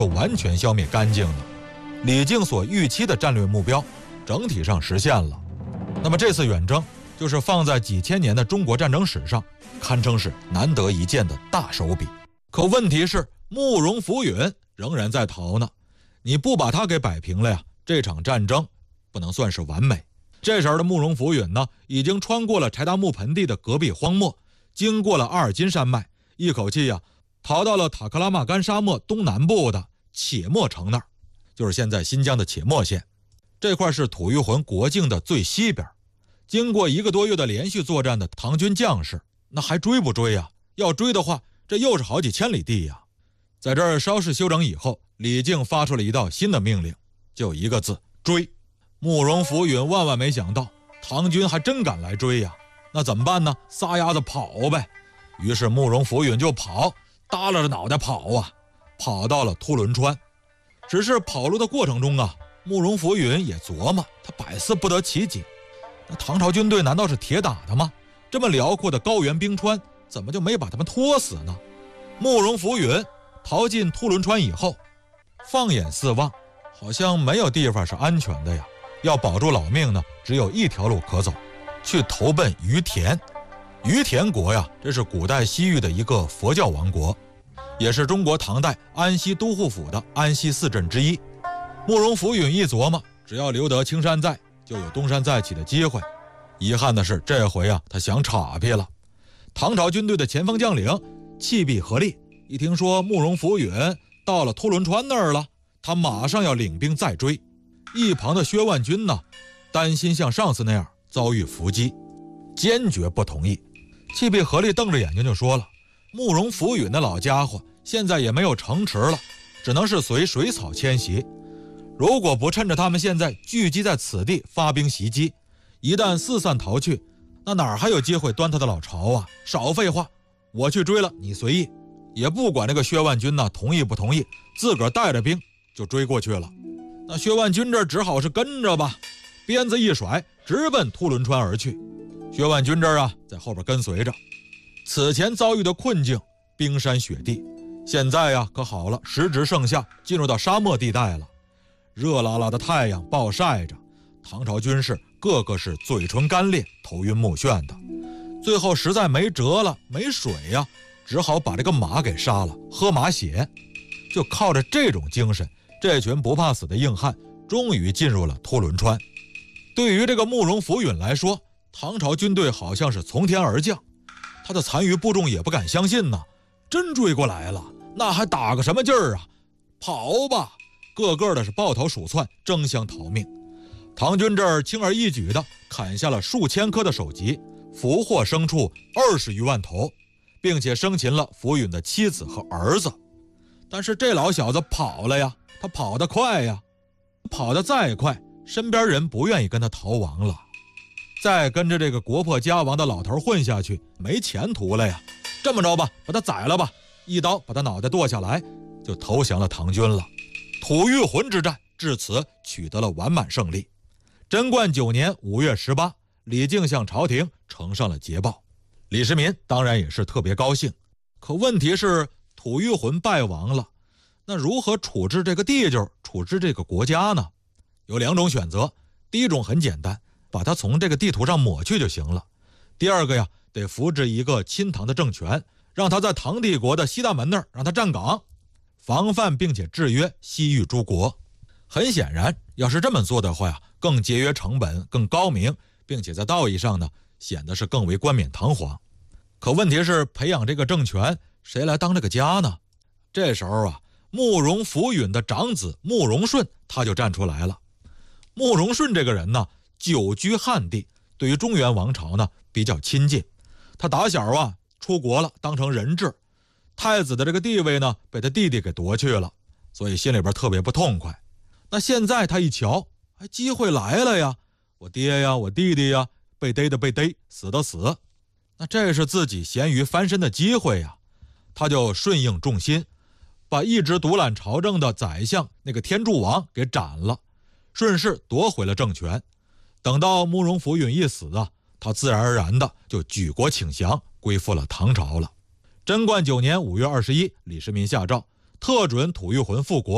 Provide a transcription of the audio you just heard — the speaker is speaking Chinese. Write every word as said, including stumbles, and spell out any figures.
完全消灭干净的。李靖所预期的战略目标整体上实现了。那么这次远征就是放在几千年的中国战争史上堪称是难得一见的大手笔。可问题是慕容浮云仍然在逃呢，你不把他给摆平了呀，这场战争不能算是完美。这时候的慕容浮云呢，已经穿过了柴达木盆地的戈壁荒漠，经过了阿尔金山脉，一口气呀、啊、逃到了塔克拉玛干沙漠东南部的且末城那儿，就是现在新疆的且末县。这块是吐谷浑国境的最西边。经过一个多月的连续作战的唐军将士，那还追不追呀？要追的话，这又是好几千里地呀。在这儿稍事休整以后，李靖发出了一道新的命令，就一个字：追。慕容浮云万万没想到，唐军还真敢来追呀。那怎么办呢？撒丫子跑呗。于是慕容浮云就跑，耷拉着脑袋跑啊，跑到了突伦川。只是跑路的过程中啊，慕容浮云也琢磨，他百思不得其解。那唐朝军队难道是铁打的吗？这么辽阔的高原冰川，怎么就没把他们拖死呢？慕容浮云逃进突伦川以后，放眼四望，好像没有地方是安全的呀。要保住老命呢，只有一条路可走，去投奔于田。于田国呀，这是古代西域的一个佛教王国，也是中国唐代安西都护府的安西四镇之一。慕容浮云一琢磨，只要留得青山在，就有东山再起的机会。遗憾的是，这回啊，他想岔劈了。唐朝军队的前锋将领契必合力一听说慕容浮云到了突伦川那儿了，他马上要领兵再追。一旁的薛万军呢，担心像上次那样遭遇伏击，坚决不同意。契必合力瞪着眼睛就说了，慕容浮云的老家伙现在也没有城池了，只能是随水草迁徙。如果不趁着他们现在聚集在此地发兵袭击，一旦四散逃去，那哪儿还有机会端他的老巢啊？少废话，我去追了，你随意。也不管那个薛万军呢同意不同意，自个儿带着兵就追过去了。那薛万军这只好是跟着吧，鞭子一甩，直奔突伦川而去。薛万军这儿啊，在后边跟随着。此前遭遇的困境，冰山雪地，现在呀可好了，时值盛夏，进入到沙漠地带了。热辣辣的太阳暴晒着，唐朝军士个个是嘴唇干裂，头晕目眩的。最后实在没辙了，没水呀、啊，只好把这个马给杀了，喝马血。就靠着这种精神，这群不怕死的硬汉终于进入了突伦川。对于这个慕容浮云来说，唐朝军队好像是从天而降，他的残余部众也不敢相信呢，真追过来了，那还打个什么劲儿啊？跑吧！个个的是抱头鼠窜，争相逃命。唐军这儿轻而易举的砍下了数千棵的首级，俘获牲畜二十余万头，并且生擒了浮云的妻子和儿子。但是这老小子跑了呀，他跑得快呀，跑得再快，身边人不愿意跟他逃亡了。再跟着这个国破家亡的老头混下去，没前途了呀。这么着吧，把他宰了吧，一刀把他脑袋剁下来，就投降了唐军了。吐谷浑之战至此取得了完满胜利。贞观九年五月十八，李靖向朝廷呈上了捷报。李世民当然也是特别高兴，可问题是吐谷浑败亡了，那如何处置这个地界，处置这个国家呢？有两种选择。第一种很简单，把它从这个地图上抹去就行了。第二个呀，得扶植一个亲唐的政权，让他在唐帝国的西大门那儿让他站岗，防范并且制约西域诸国。很显然，要是这么做的话呀，更节约成本，更高明，并且在道义上呢，显得是更为冠冕堂皇。可问题是，培养这个政权，谁来当这个家呢？这时候啊，慕容浮云的长子慕容顺他就站出来了。慕容顺这个人呢，久居汉地，对于中原王朝呢比较亲近。他打小啊出国了，当成人质，太子的这个地位呢被他弟弟给夺去了，所以心里边特别不痛快。那现在他一瞧，哎，机会来了呀，我爹呀，我弟弟呀，被逮的被逮，死的死，那这是自己咸鱼翻身的机会呀。他就顺应众心，把一直独揽朝政的宰相那个天柱王给斩了，顺势夺回了政权。等到慕容浮云一死啊，他自然而然的就举国请降，归附了唐朝了。贞观九年五月二十一，李世民下诏，特准吐谷浑复国。